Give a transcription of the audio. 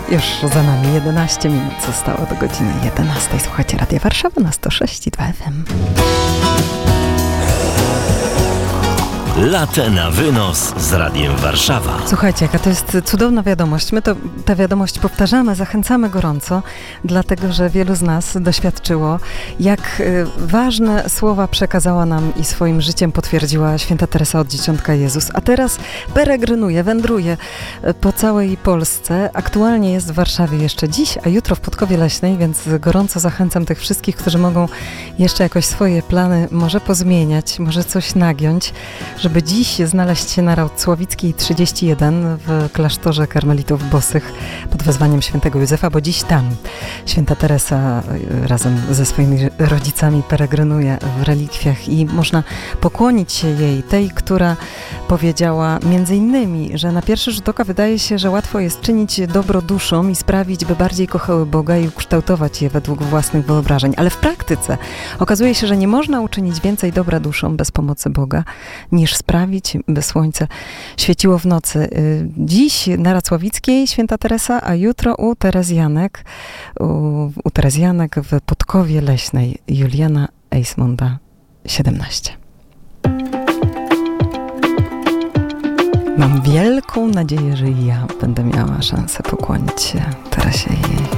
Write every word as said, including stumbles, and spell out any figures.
Już za nami jedenaście minut zostało do godziny jedenastej. Słuchajcie Radia Warszawa na sto sześć i dwa F M. Latę na wynos z Radiem Warszawa. Słuchajcie, jaka to jest cudowna wiadomość. My to, tę wiadomość powtarzamy, zachęcamy gorąco, dlatego, że wielu z nas doświadczyło, jak y, ważne słowa przekazała nam i swoim życiem potwierdziła święta Teresa od Dzieciątka Jezus. A teraz peregrynuje, wędruje po całej Polsce. Aktualnie jest w Warszawie jeszcze dziś, a jutro w Podkowie Leśnej, więc gorąco zachęcam tych wszystkich, którzy mogą jeszcze jakoś swoje plany może pozmieniać, może coś nagiąć, żeby dziś znaleźć się na Raudsławickiej trzydzieści jeden w klasztorze karmelitów bosych pod wezwaniem świętego Józefa, bo dziś tam święta Teresa razem ze swoimi rodzicami peregrynuje w relikwiach i można pokłonić się jej, tej, która powiedziała między innymi, że na pierwszy rzut oka wydaje się, że łatwo jest czynić dobro duszom i sprawić, by bardziej kochały Boga i ukształtować je według własnych wyobrażeń, ale w praktyce okazuje się, że nie można uczynić więcej dobra duszom bez pomocy Boga, niż sprawić, by słońce świeciło w nocy. Dziś na Raudsławickiej święta Teresa, a jutro u Terezjanek, u, u Terezjanek w Podkowie Leśnej Juliana Eismonda siedemnaście. Mam wielką nadzieję, że i ja będę miała szansę pokłonić się Teresie i jej